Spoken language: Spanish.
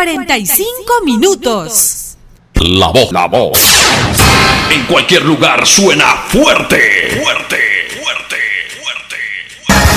45 minutos. La voz. En cualquier lugar suena fuerte.